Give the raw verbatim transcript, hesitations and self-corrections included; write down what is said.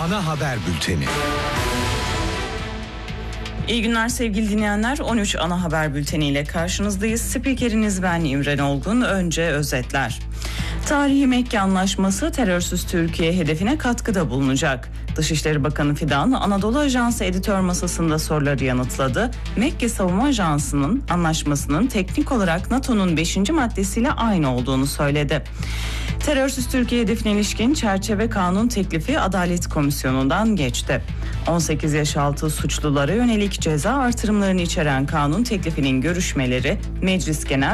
Ana haber bülteni. İyi günler sevgili dinleyenler. on üç ana haber bülteniyle karşınızdayız. Spikeriniz ben İmren Olgun. Önce özetler. Tarihi Mekke Anlaşması terörsüz Türkiye hedefine katkıda bulunacak. Dışişleri Bakanı Fidan, Anadolu Ajansı editör masasında soruları yanıtladı. Mekke Savunma Ajansı'nın anlaşmasının teknik olarak NATO'nun beşinci maddesiyle aynı olduğunu söyledi. Terörsüz Türkiye hedefine ilişkin çerçeve kanun teklifi Adalet Komisyonu'ndan geçti. on sekiz yaş altı suçlulara yönelik ceza artırımlarını içeren kanun teklifinin görüşmeleri Meclis Genel